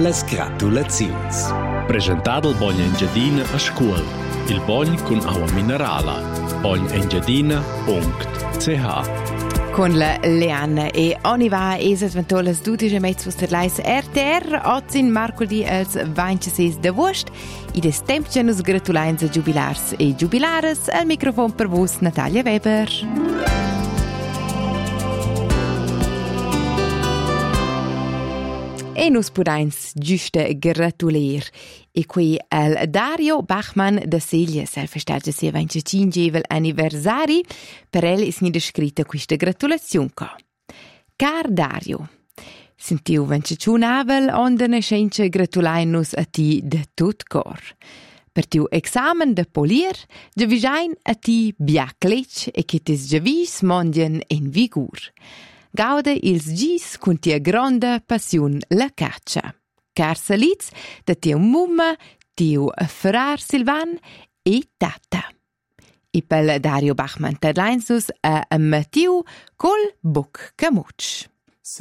las gratulazions. Presentato il Bogn Engiadina a scuola. Il Bogn con acqua minerale. bognengiadina.ch Con la Leanna e Oniva esas ventolas 12 mezzos per l'ais RTR ozzin marcoli als 26 d'agost i des temps genus gratulains a jubilars e jubilares al microfon per vos Natalia Weber. E nus pudains giuste gratulir. E qui al Dario Bachmann da Silja festeggia sia 25 anniversari. Per el is nida scritta questa gratulazione. Car Dario, sentiu 25 avel onda nascenza gratulainus a ti de tut cor. Per tiu examen de polier, de visain a ti biaclec e che tis javis mondien in vigur. Gaude ils gis cun tia gronda passion la caccia. Car salits da tia mumma, tiu frar Silvan e tata. I pel Dario Bachmann tadlainsus a Mattiu col buc camuc.